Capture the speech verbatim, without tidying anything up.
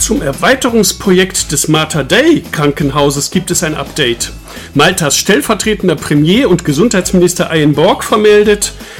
Zum Erweiterungsprojekt des Mater Dei Krankenhauses gibt es ein Update. Maltas stellvertretender Premier und Gesundheitsminister Ian Borg vermeldet,